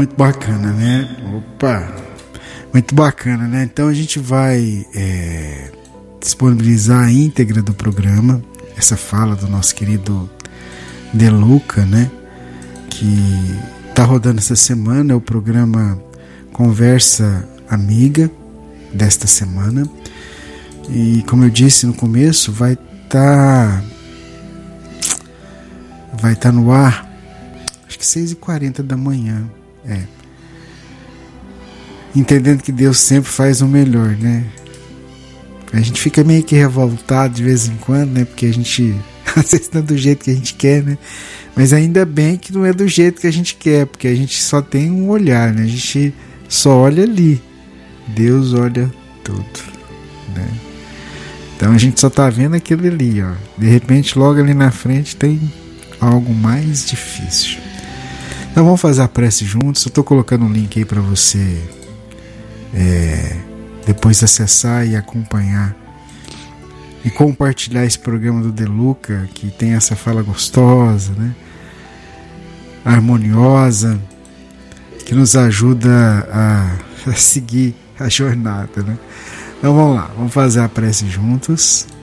muito bacana, né? Opa! Muito bacana, né? Então a gente vai disponibilizar a íntegra do programa, essa fala do nosso querido De Luca, né? Que tá rodando essa semana, é o programa Conversa Amiga desta semana. E como eu disse no começo, vai estar no ar, acho que 6h40 da manhã. Entendendo que Deus sempre faz o melhor, né? A gente fica meio que revoltado de vez em quando, né? Porque a gente às vezes não é do jeito que a gente quer, né? Mas ainda bem que não é do jeito que a gente quer, porque a gente só tem um olhar, né? A gente só olha ali. Deus olha tudo, né? Então a gente só tá vendo aquilo ali, ó. De repente, logo ali na frente tem algo mais difícil. Então vamos fazer a prece juntos. Eu tô colocando um link aí para você depois acessar e acompanhar e compartilhar esse programa do De Luca, que tem essa fala gostosa, né? Harmoniosa, que nos ajuda a seguir a jornada, né? Então vamos lá, vamos fazer a prece juntos.